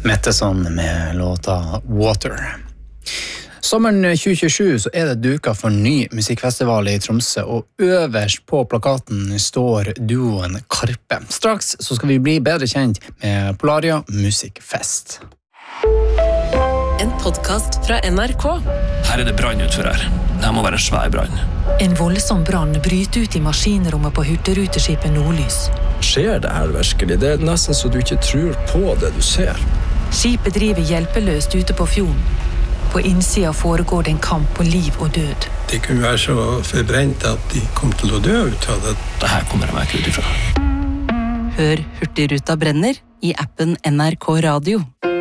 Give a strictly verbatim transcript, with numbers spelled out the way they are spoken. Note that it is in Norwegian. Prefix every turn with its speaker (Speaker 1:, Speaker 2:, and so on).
Speaker 1: Metteson med låta Water. Sommeren tjue tjuesju så er det duket for ny musikkfestival i Tromsø, og øverst på plakaten står duoen Karpe. Straks så skal vi bli bedre kjent med Polaria Musikkfest.
Speaker 2: En podcast fra N R K.
Speaker 3: Her er det brann utfor her. Det må være en svær brann.
Speaker 4: En voldsom brann bryter ut i maskinrommet på hurtigruteskipet Nordlys.
Speaker 5: Skjer det her virkelig? Det er nesten så du ikke tror på det du ser.
Speaker 4: Skipet driver hjelpeløst ute på fjorden. På innsida foregår det en kamp på liv og død.
Speaker 6: De kunne være så forbrent at de kom til å dø ut av det.
Speaker 3: Det her kommer jeg meg ikke ut ifra.
Speaker 2: Hør Hurtigruta brenner i appen N R K Radio.